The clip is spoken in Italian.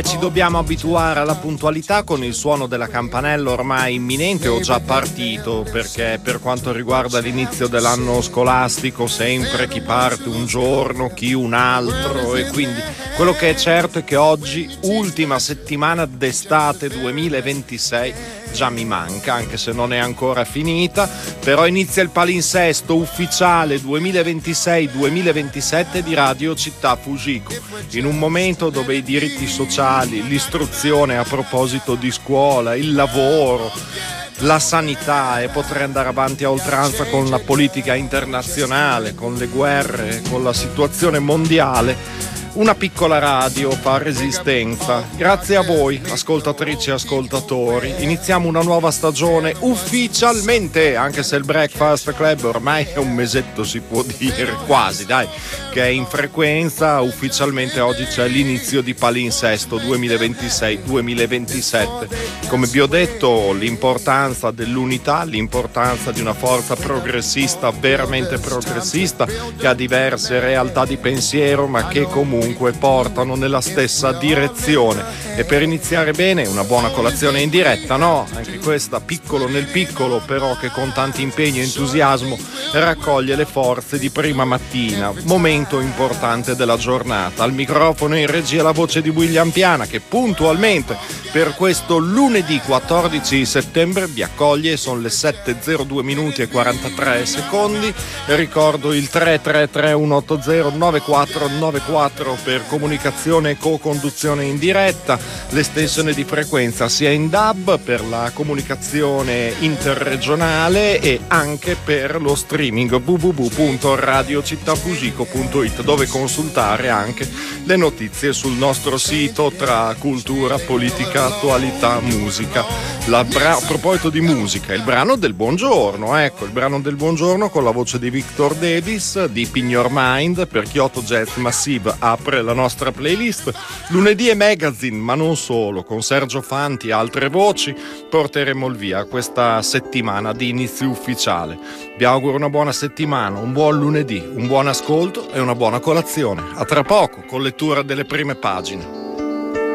Ci dobbiamo abituare alla puntualità con il suono della campanella ormai imminente o già partito, perché per quanto riguarda l'inizio dell'anno scolastico sempre chi parte un giorno, chi un altro, e quindi quello che è certo è che oggi, ultima settimana d'estate 2026, già mi manca, anche se non è ancora finita, però inizia il palinsesto ufficiale 2026-2027 di Radio Città Fujiko, in un momento dove i diritti sociali, l'istruzione a proposito di scuola, il lavoro, la sanità, e potrei andare avanti a oltranza con la politica internazionale, con le guerre, con la situazione mondiale. Una piccola radio fa resistenza. Grazie a voi, ascoltatrici e ascoltatori. Iniziamo una nuova stagione ufficialmente, anche se il Breakfast Club ormai è un mesetto, si può dire, quasi, dai, che è in frequenza. Ufficialmente oggi c'è l'inizio di palinsesto 2026-2027. Come vi ho detto, l'importanza dell'unità, l'importanza di una forza progressista, veramente progressista, che ha diverse realtà di pensiero, ma che comunque portano nella stessa direzione. E per iniziare bene, una buona colazione in diretta, no? Anche questa, piccolo nel piccolo, però che con tanto impegno e entusiasmo raccoglie le forze di prima mattina, momento importante della giornata. Al microfono in regia la voce di William Piana, che puntualmente per questo lunedì 14 settembre vi accoglie. Sono le 7:02 minuti e 43 secondi. Ricordo il 333 180 9494 per comunicazione e co-conduzione in diretta, l'estensione di frequenza sia in DAB per la comunicazione interregionale e anche per lo streaming www.radiocittafugico.it, dove consultare anche le notizie sul nostro sito tra cultura, politica, attualità, musica. A proposito di musica, il brano del buongiorno, ecco, il brano del buongiorno con la voce di Victor Davis, Deep in Your Mind, per Kyoto Jazz Massive apre la nostra playlist. Lunedì e Magazine, ma non solo, con Sergio Fanti e altre voci porteremo il via questa settimana di inizio ufficiale. Vi auguro una buona settimana, un buon lunedì, un buon ascolto e una buona colazione. A tra poco con lettura delle prime pagine.